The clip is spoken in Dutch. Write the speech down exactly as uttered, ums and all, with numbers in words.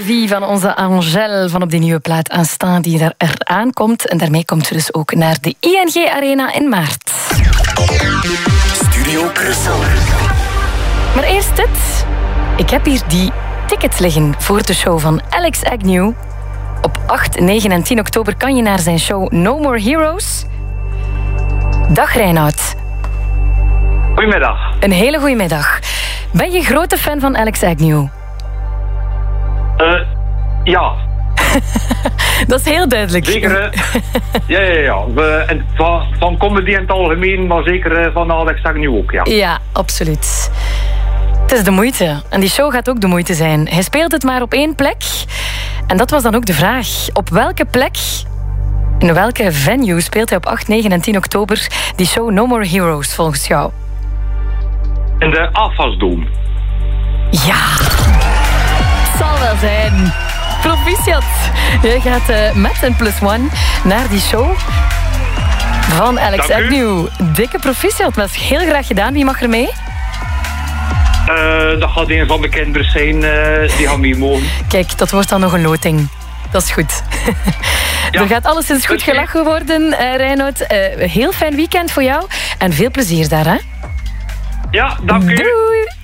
Vie van onze Angèle van op die nieuwe plaat aanstaan die er eraan komt. En daarmee komt ze dus ook naar de I N G Arena in maart. Studio Brussel. Maar eerst dit. Ik heb hier die tickets liggen voor de show van Alex Agnew. Op acht, negen en tien oktober kan je naar zijn show No More Heroes. Dag Reinoud. Goedemiddag. Een hele goede middag. Ben je grote fan van Alex Agnew? Uh, ja. Dat is heel duidelijk. Zeker. Uh, ja, ja, ja. We, en van, van comedy in het algemeen, maar zeker uh, van Alex Agnew ook, ja. Ja, absoluut. Het is de moeite. En die show gaat ook de moeite zijn. Hij speelt het maar op één plek. En dat was dan ook de vraag. Op welke plek, in welke venue speelt hij op acht, negen en tien oktober die show No More Heroes volgens jou? In de A F A S-dome. Ja, het zal wel zijn. Proficiat. Jij gaat uh, met een plus one naar die show van Alex Agnew. Dikke proficiat, dat is heel graag gedaan. Wie mag er mee? Uh, dat gaat een van mijn kinderen zijn, uh, die gaan mee mogen. Kijk, dat wordt dan nog een loting. Dat is goed. Ja. Er gaat alleszins goed gelachen worden, uh, Reinoud. Uh, heel fijn weekend voor jou en veel plezier daar, hè? Ja, dank u. Doei.